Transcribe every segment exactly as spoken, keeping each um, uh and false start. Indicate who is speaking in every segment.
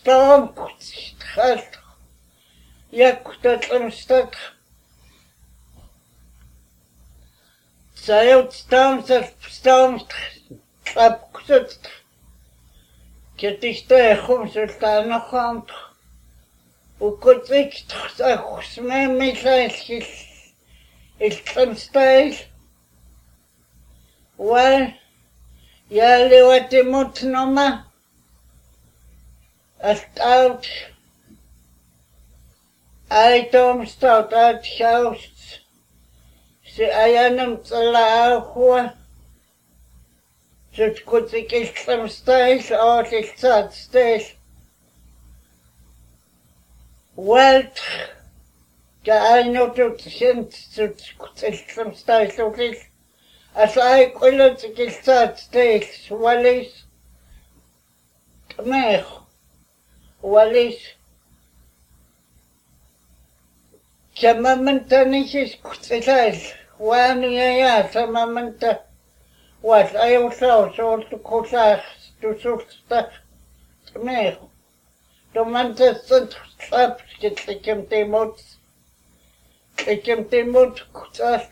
Speaker 1: storm kutstrat. Yakutat amstat. Sayot storm storm trap kusat. Ketiste khum sultana khamt. Ukotik tsa khusme milail il tramstyle. Well, yali watimut noma. Out. I don't start out house. See, I am tsala Zut kutik il tramstyle or il sad style. Well, I know to send zut kutik tramstyle or il. As I call it il sad style, Wallis. Tmech. Wallis. Chamamanta nisis kutilal. One ya chamamanta. What I also saw to Kosach to Sulta Tmech. Domanta sent traps get the Kemtemot. The Kemtemot Kosach.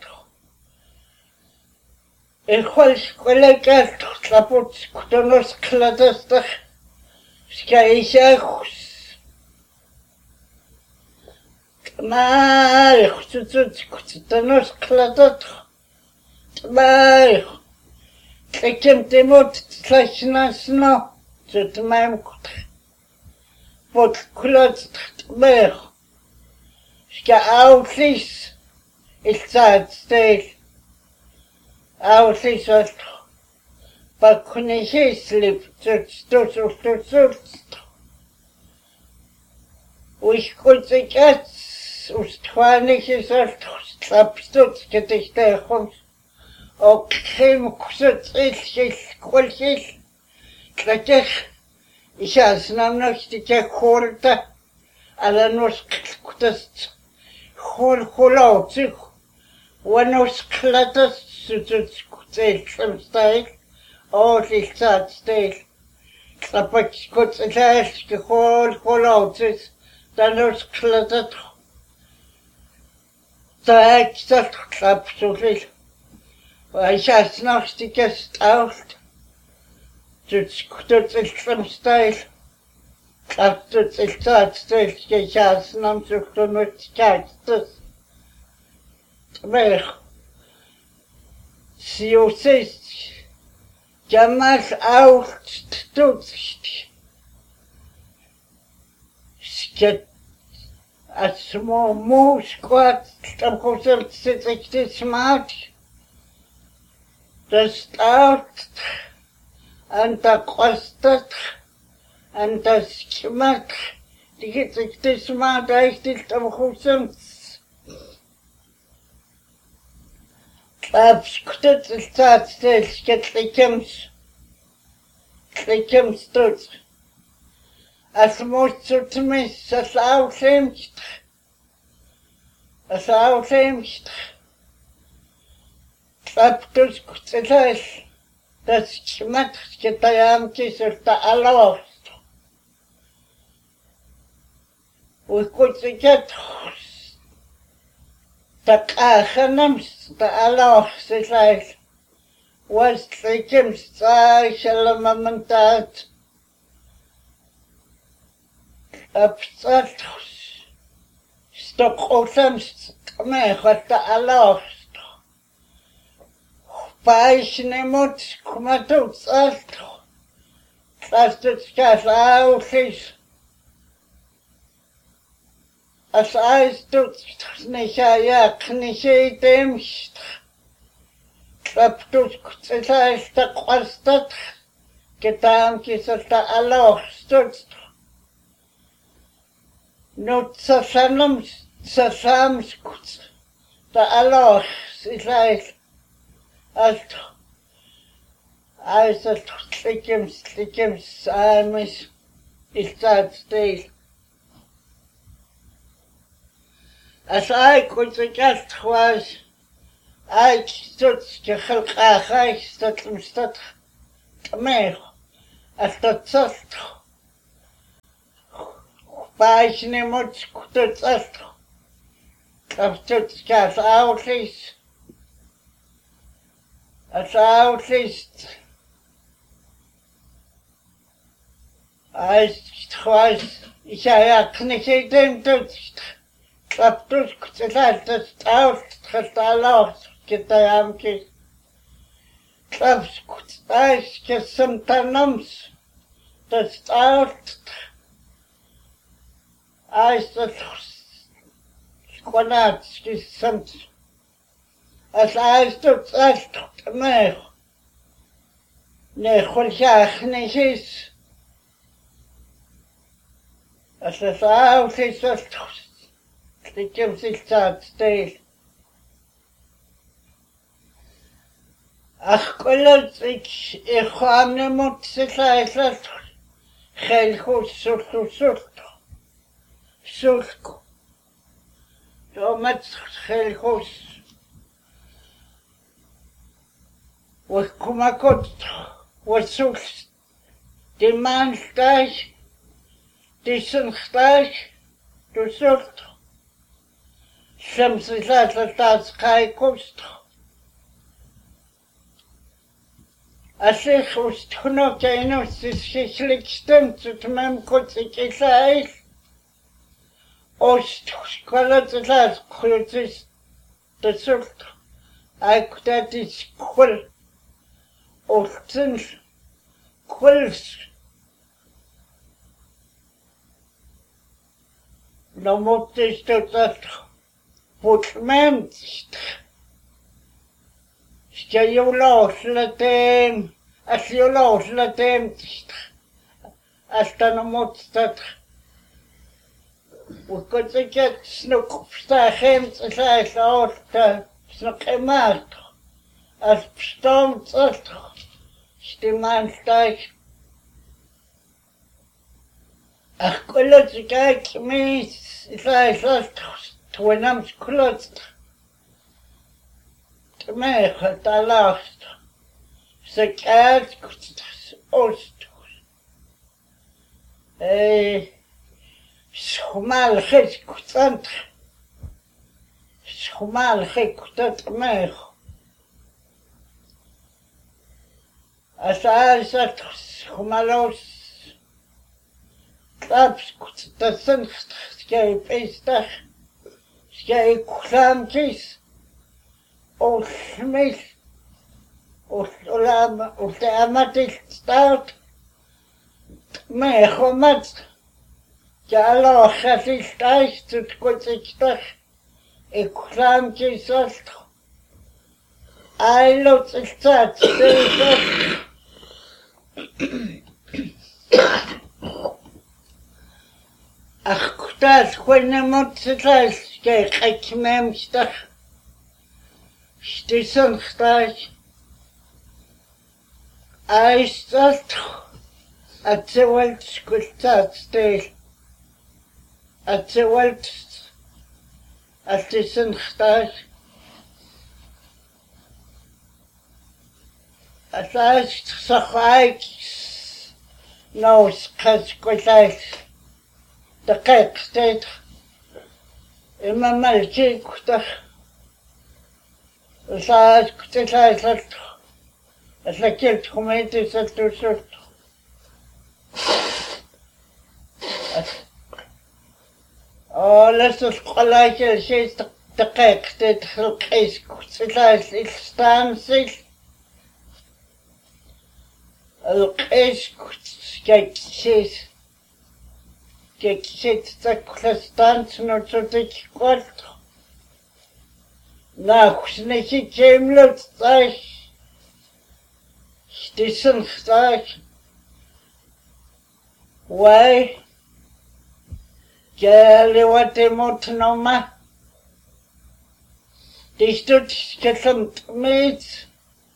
Speaker 1: El cual colega trapots kutonos kladasta. Skaishachus. Tmai, kutsut kutonos kladat. Tmai. Kemtemot tlashna to tmam kut. Pot kulat tmai. Ska outlis. It's sad state. Outlis was. But couldn't he sleep? Just to to to to. We could see cats. Ustwanig is a slapstut get ich der Hund. O Kim kusut ich ich kulchig. Klatsch. Ich has nam noch die Korta. Alla nos kutas. Hol hol sich. Wanos klatas sut kutsel some style. Oh, ich sad style. Klapach kuts ich hol hol sich. Dann nos klatas. Da ich das klap so viel. Weil ich has noch die Gäste out. Jetzt tut ich zum Style. Klap tut ich sad style. Ich has noch so viel Möglichkeit. Das. Aber sie ist damals auch tut sich. Es geht als Moos Gott, am Kussel sitzt ich das Smart. Das dauert, und da kostet, und das gemacht, die geht sich das Smart, echt am Kussel. Abskutut is sad stil, get likims, likims tut. As moest zu mis, as aufhemst, as aufhemst. Abtus kutsilas, das schmatt, getayamkis, und da alost. We kutsiket, da kachanams, da Allah, sich like, was likim, sa, shalamamantat. Abstratus. Stok osams, me, what da Allah. Paisnemot, kumatut, altro. Trastet skas, ausis. As eis tut nicht ja nicht dem Traptus kutsais da kwastat getan kisata Allah stutzt not sasanum sasams kuts da Allah ist like alt als das klikim klikim samis ist das still. As I could suggest was, I stood to Hilka, I stood from Stud to me, as the Sust. Bajsne mot skutet astro. Kapstut skas outlis. As outlis. Als twas, ich ja kniche dem tut. Kapstut skutet das out, kristalaus, kitayamki. Kapstut as kesamtanams. Das out. As the squanats kisamt. As as tut as tut me. Ne khulshach ne his. As the out is as the kimsi chat stay. Ach kolot ich ich ham ne mut sichlas khel khus sult sult sult do mat khel khus was kumakot was sult die man stach die sind stach du sult shams sichlas das kai kost Asich ustno keino sishlik stem zu mem kotzik sai. Ost skolat das krutzis das sult. Ai kutat is kul. Ostin kuls. No motis to das putment. Ska jag låsla dem, att jag låsla dem, att de måste och kunde inte snukta hem till sig så att snukta mat, att bestämt att stämman steg. Att kolla sig inte med sig så att tvånams klot. Me ta last. Se kert ost. Eh schmal khik kutant. Schmal khik kutant me. Asa sa schmalos. Taps kutant skei pesta. Skei kulantis. Och mig och lam och det amatil start me khomat jalo khasil stais tut kotikta ekran kisast allo tsat ach kutas khone mot tsas ke khakmem sta Stisson stach. Aistat at the world skultat stil. At the world at Stisson stach. At last sachaik nos kaskulat. The cake state. Imma malchi kutach. Saas kutsai sat. Aslakelt khumeti sat sat. Oh, let's just collect the shit the cake that is kutsai instances. Al-Qais kutsai Keksit tak klastans no tsotik kwart. Na khusneki kemlut tak. Stissen tak. Why? Gale wate mot noma. Distut sketlamt mit.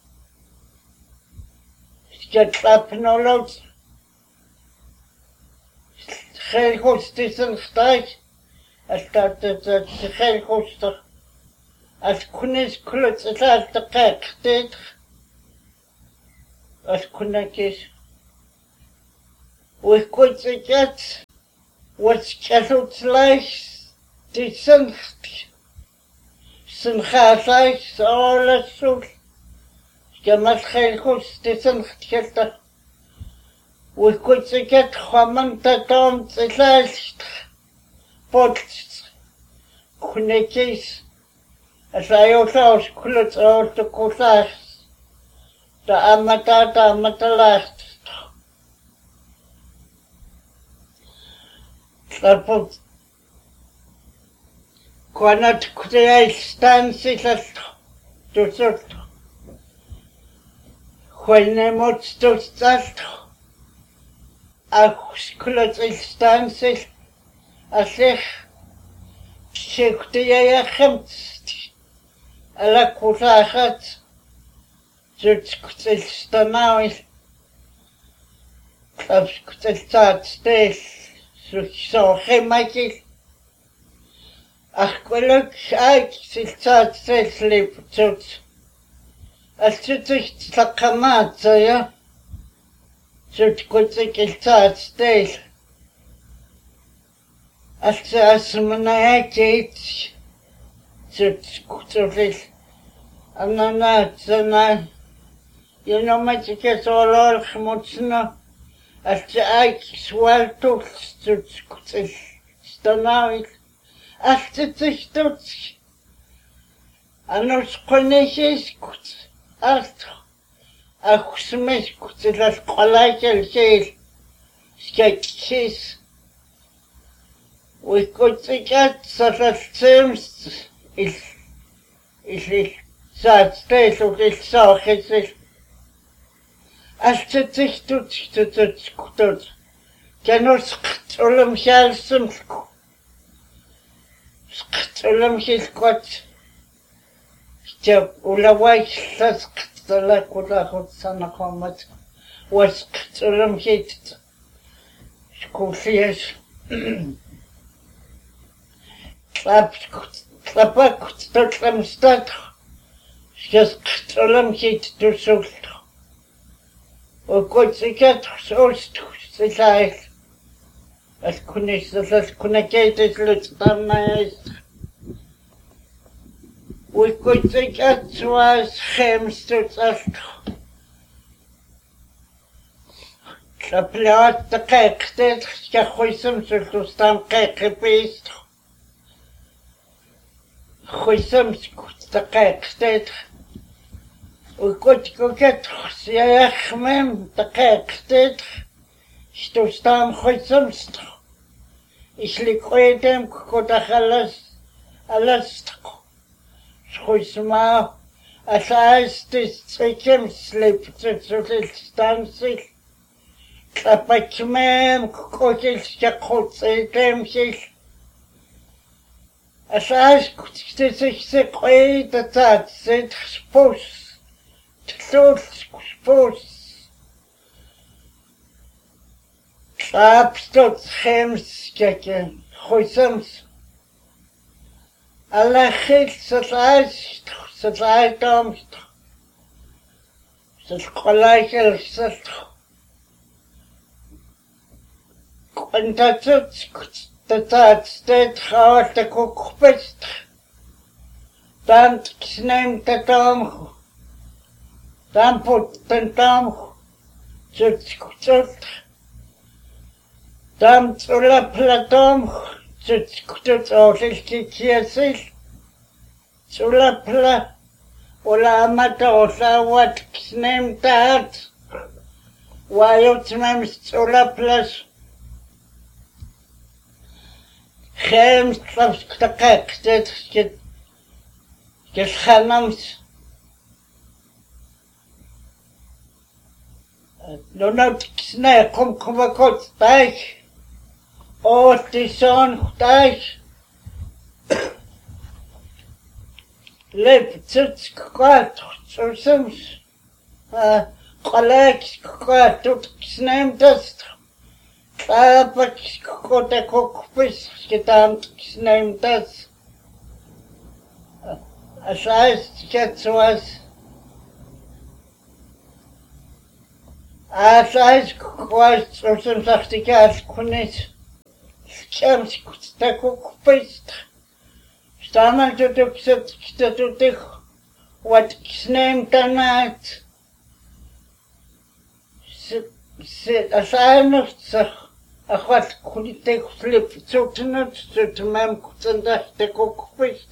Speaker 1: Sketlap nolot. Geen godsdienst staat. Als dat het geen godsdienst. Als kunnis kluts het als de kijk dit. Als kunnetjes. Hoe goed het is. was kalutleis disen sin khasais all sul gamal khailkhus disen khelta وكنت خمن تدام تلاش بود كنا كيس أشياء ثاوس كل ثاوس تكوساس تا أمتا تا أمتلاش تربط كانت كتير ستانسي لست تسوت خلنا موت تستالت أخشكلت الستانسل أسيخ شكتيا يا خمت على كوساخات زوجكت الستناوي أبشكت السات ستيل سوكسو خيماكي أخكولك آيك السات ستيل سليب تسوت أستيتك تلقمات يا زوج كنت كلتات ستيل أساس من هيك زوج كتوفيل أنا نات أنا ينو ما تكسولو الخموتنا أساك سوالتو زوج كتل ستناويل أستتشتوت أنا سقنيشيس كت أستو أخسمش كنت للقلاش الشيل سكاكسيس وكنت كات سلسلمس إل إل ساتستيس وإل ساخسيس أستتشتوت تتشكتوت كانوا سقطوا مشال سمسكو سقطوا مشيسكوت جاب ولا وايش لسقط لا كل خد سنة قامت وسقط لمشيت شكون فيش طلبت طلبت تطلع مستطر شسقط لمشيت تسولت وكنت سكت سولت سلايل أتكوني سلايل كنا كيت لتطمئن وكنت كاتواس خمسة أشهر شبلات دقيق تدخل كخويسم سلطوستان قيق بيست خويسم سكوت دقيق تدخل وكنت كتخ سيا خمم دقيق تدخل شتوستان خويسم ستخ إشلي قويتم كوتا خلص ألستخ خويسما أساس تستيكم سليب تسولي ستانسي كاباكمام كوكيل شاقوت سيتم شيل أساس كتستيكسي قوي تتات سيت سبوس تسول سبوس كابستوت خمس كاكين خويسمس على خيل ستعيش ستعيش دامش ستقلاش الستخ كنت تتسكت تتاتستيت خواتك وكبست تانت كسنيم تتامخ تامبوت تنتامخ تتسكتت تامت ولا بلاتامخ تسكتت أوشيشكي كياسيل سولا بلا ولا أمتا وساوات كسنيم تهات وايوت ميم سولا بلاس خمس خمس دقائق تتسكت كالخممس لو نوت كسناي قم كوماكوت تايش أو تيسون تايش لب تتسكوات تسمس قلاك سكوات تتكسنيم تست تابك سكوتا كوكبس كتام تكسنيم تست أساس كتسواس أساس كواس تسمس أختكاس كونيس Скамскут такук пист. Стана тут ксет ксет тих. Вот кснем танат. С с асайнуцах. Ахват кулитех флип цутнут цутмам кутандах такук пист.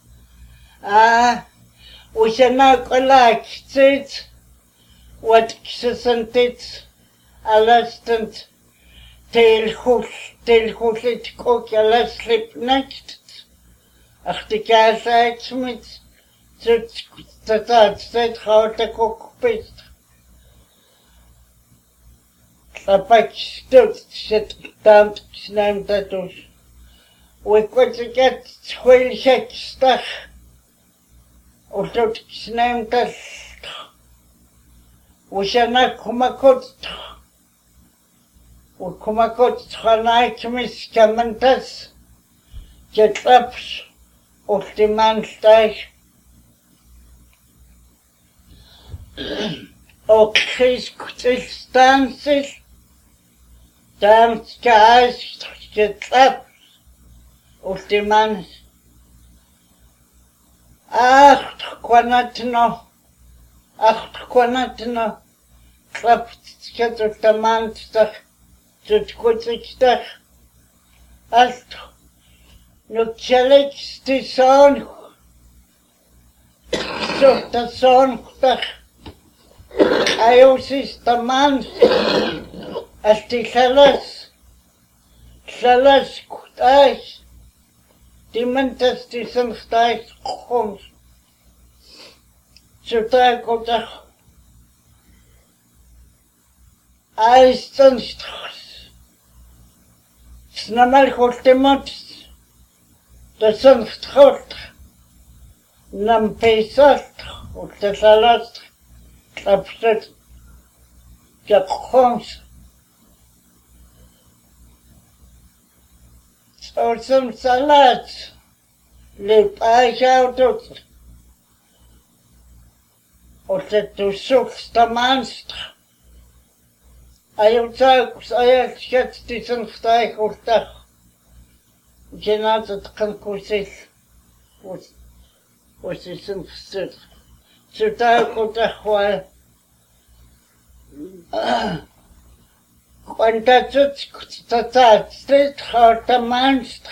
Speaker 1: А усена колак цит. Вот ксесантит аластент телхул телхулит кок аласлип накт. Ach die Gasheit mit der Zeit heute guckt. Aber ich stütze dann schnell dadurch. Und kurz jetzt zwölf Sechstag und dort schnell das. Und ich habe noch kurz. Und komm kurz dran, ich muss kann das. Jetzt abs. Auf dem Mannsteig. Okay, es ist tanzig. Tanz geist, geklappt. Auf dem Mann. Acht Quanat noch. Acht Quanat noch. Klappt jetzt auf dem Mannsteig. Das Kurzigstag. Acht. Nu challenge die son. So the son tak. Ayos is the man. As the salas. Salas kutai. Die mentas die son stai kom. So ta kota. Ay son stras. Snamal holtemot. Das sind Trott, nam Pesach, und der Salat, Klapset, der Kons. So zum Salat, lebt euch Autos. Und du suchst der Monster. Ich sage, jetzt diesen Steig und Dach. Genauso kann kursiv, was was ist denn passiert? Zu Tag und Tag war, und das ist total steht, hat der Monster.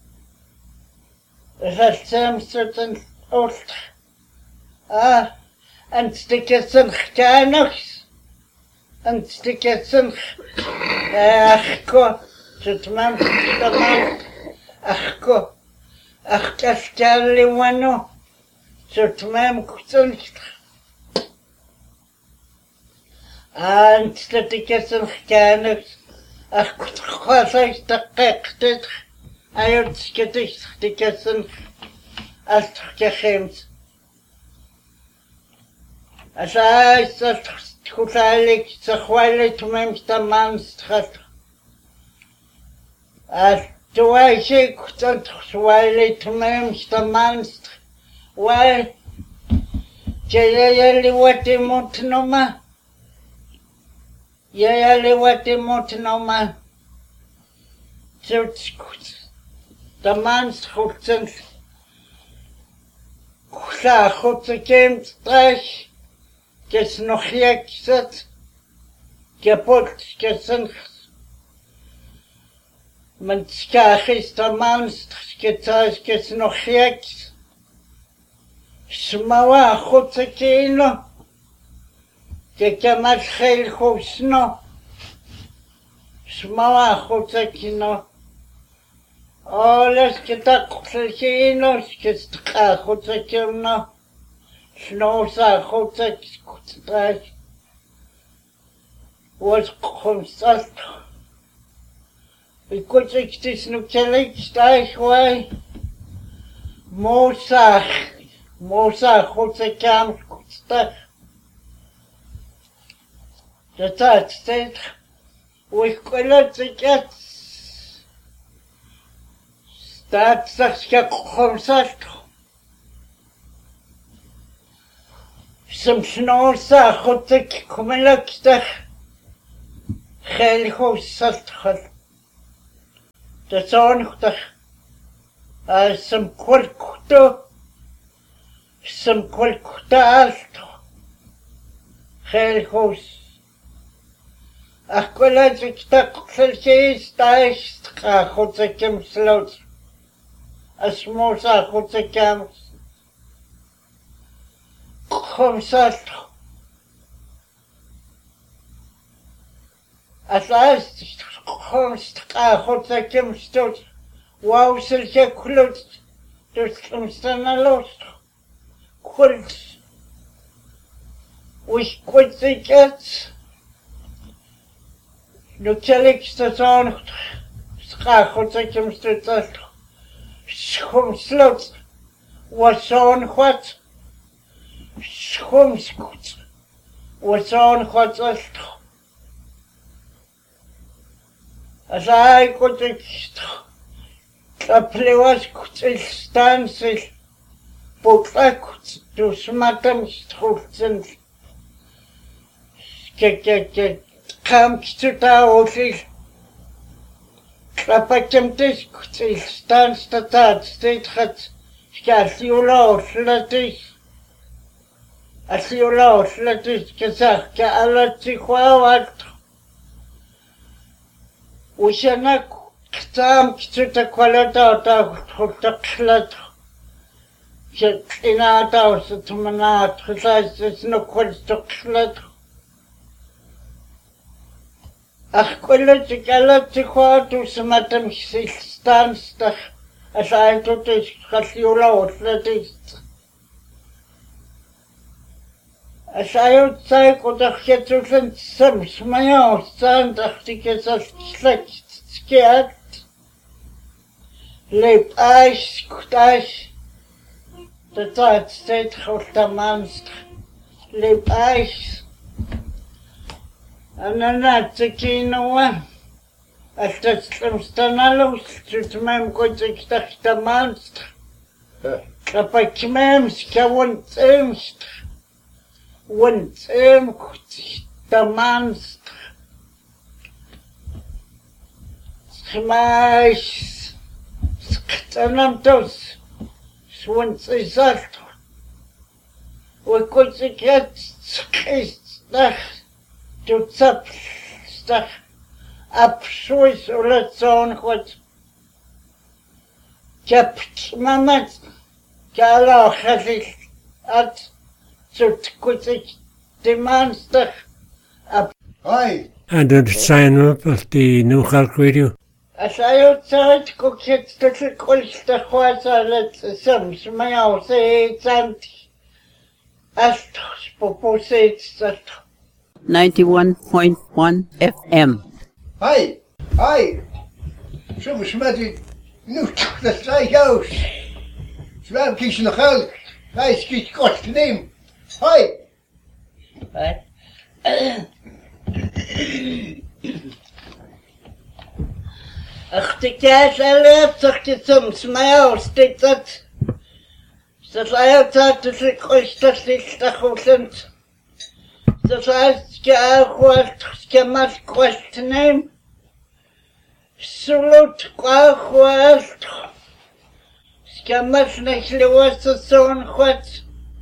Speaker 1: Das heißt, selbst den Ort. Ah, und die Kissen Kleines, und die Kissen, ach Gott, das Mann, der Mann. Ach Gott, ach das Kerl wano, so tmam kutsonst. Und das ich jetzt noch gerne, ach Gott, was ist da gektet? Ayot gedicht, die gestern als geschämt. Also ist das kutalik, so chwale tmam stamanstrat. Als du weißt, ich kann weil ich mich der Mannst, weil ich what die Mut nochmal, ja, what die Mut nochmal, so gut, der Mannst hat sind, klar, hat sich gekämpft, gleich, jetzt noch hier gesetzt, geputzt, gesenkt. Man skach ist der Manst, gezeigt es noch jetzt. Smała chocekino, gekemat chel chusno. Smała chocekino. Alles getak chocekino, skestka chocekino. Schnosa chocekino. Was kommt I kucik tis nu kelik stai chwai. Mosa, mosa chutze kam kutzta. Das hat steht, wo ich kolle ziket. Stat sagt ja komsat. Zum Schnosa chutze kumelak sta. Khel khosat khal. Dat zondag some qualcuto some qualcuta alto gelhos aquella zikta kselsis taist khotsekem slot asmosa khotsekam khomsat asast khomst khotsekem slot wow selche klot dus umstana los kult wis khotsekats nu teleksta zon khotsekem slot Schomslot was on what? Schomskut was on what? As I got a plewas could stand but I could do smatam structures. Come to the office. Klapakemtes kutil stan statat state hat skasiulo slatis asiulo slatis kazak ka alati khawat ushanak tam kituta kwalata ta khotaklat ina ta ustumana khasas no khotaklat Ach, quella ci calati qua tu se matam stansta a sai tutte scassiola otlatist. A sai sai cosa che tu sensam smaio santa che sa slecht schiat. Leib eis kutas. Der Zeit steht auf der Manst. Leib eis. Anna tsikinoa asta stamstanalos tutmem kotikta manst kapakmem skawontemst wontem kotikta manst smash sktanamtos swontsizalt we kotikat skistach Du zapfst abschuss oder zonchot. Kapt mamat kala khazis at zut kutsik demanster ab.
Speaker 2: Hi.
Speaker 3: And then sign up at the New York Radio.
Speaker 1: As I outside cooked the colster khwasa let some smile say zanti. Astos poposets that
Speaker 4: ninety-one point one F M.
Speaker 2: Hi, hi. Zo smetje, nu dat zei jou. Zwem kies nog geld. Hij is kies kort te nemen. Hi.
Speaker 1: Ach, de kaas alle zegt je soms mij als dit dat. Dat hij altijd de zich kost is dat goed. Dat heißt, que más cuestionem, solo cuajuast, que más necleosa son juez.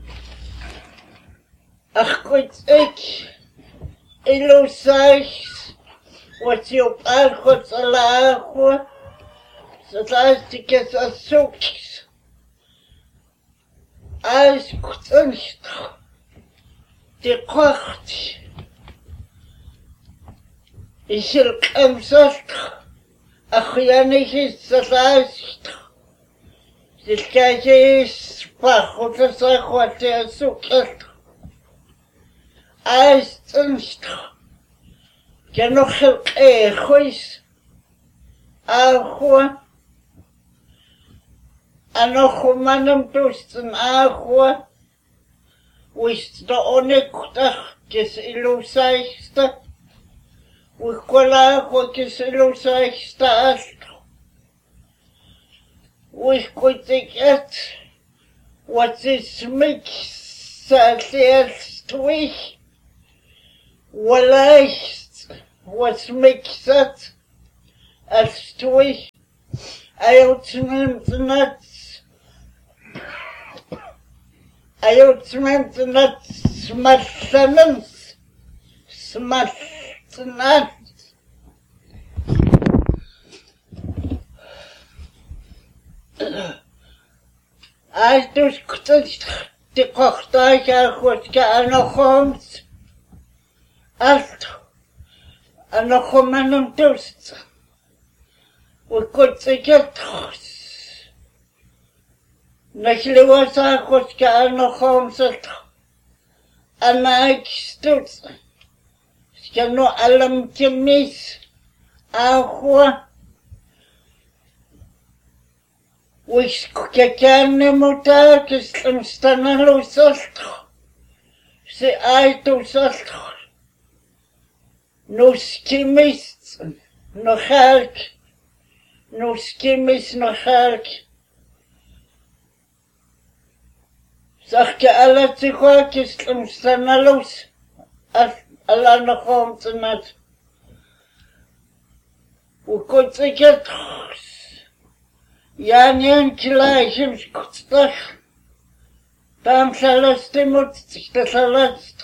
Speaker 1: Ach, goed ik, ilusais, wat je op algoed ala agua, dat heißt, que es azúquis, als kutsonstro. Die kocht. Ich will kein Sostro. Ach ja, nicht ist das Eist. Das Gleiche ist Sprach und das Eich, der sucht. Eist und ja noch ein Echois. Agua. A noch um meinem Dusten Agua. Wist da onekutach kes ilusaista, wikola ko kes ilusaista astro. Wikotiket, what is mix twich, waleicht, was mixet, as twich, Ayotmentinat. Ayotmentinat smallanans. Smallanat. Altus kutscht die Kochtaja kutka anochoms. Alt anochomanum tust. Ukutsiketros. Nachliwasa kutka anochoms. Anaikstuts. Skano alam kimis. Ahua. Wiskukakane muta kislam stanalo salto. Se aito salto. No skimis no halk. No skimis no halk. Sachke ala tsikwa kislam stanalos. Ala no homtnat. Ukutsiketros. Janien gleichem Kutztach, tam Salastimut, der Salast,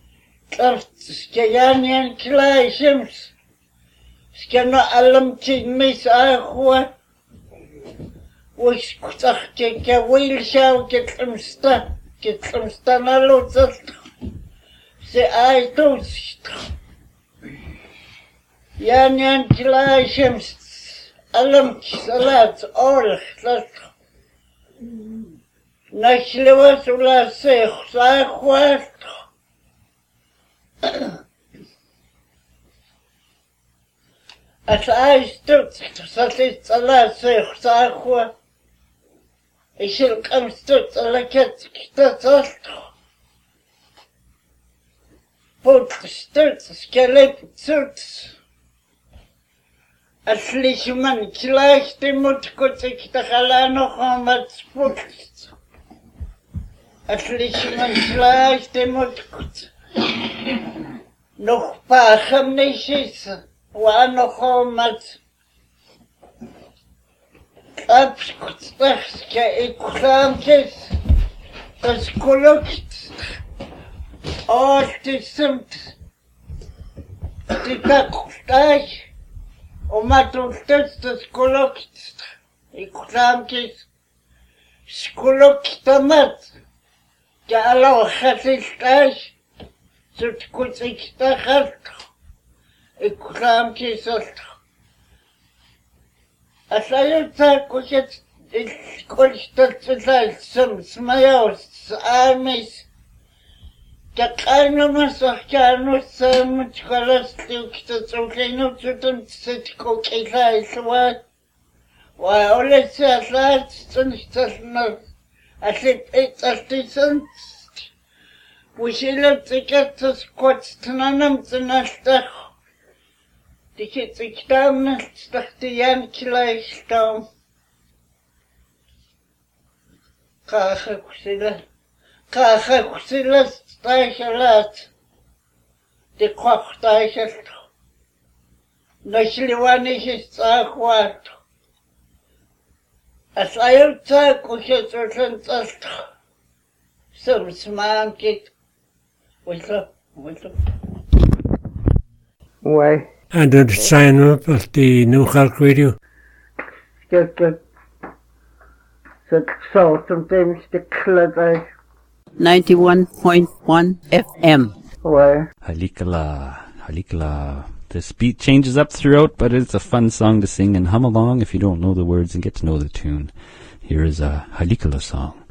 Speaker 1: Janien gleichem, Skano allem Tigmis Ahua, wo ich Kutzach gege Wilschau getrimsta, getrimsta na Luzat, se Aitus, Janien gleichem, Alam salat orch dat Nachlewa sula se khwat Asaystut salit salat se khwat Ishil kamstut alaket kitatsalt Put stut skelet suits Aslich man gleich dem Mut kutzig der Chala noch einmal sputzt. Aslich man gleich dem Mut kutzig. Noch pachem nicht ist, war noch einmal. Abskutzt, ich klamkes, das Kolukt. Oh, das sind die Kacksteich. Oma tultest skolokt, ikramkis, skoloktamat, ja alo khasistas, sut kutsikstas, ikramkis alt. Asayta kuchet skolstat tsal smayaus amis. Kakano masakano sam tkalastuk tsukleno tutum tsitko kaisaiswa. Wa ole tsasat tsuntsasna. Asit etsastisen. Wishila tsikats kotstnanam tsanasta. Dikitsiktam staktiyan kilaistam. Kaha kusila. Kaha kusila. Steichelat, die Kochteichelt, Nachliwanig ist Achwat. As Ayutza Kushet das some sman geht. What's up? What's up?
Speaker 2: Why?
Speaker 3: And the sign up of the New Halk Radio.
Speaker 1: Get the so sometimes the club
Speaker 4: ninety-one point one F M.
Speaker 1: Why?
Speaker 5: Halikala, Halikala. This beat changes up throughout, but it's a fun song to sing and hum along if you don't know the words and get to know the tune. Here is a Halikala song.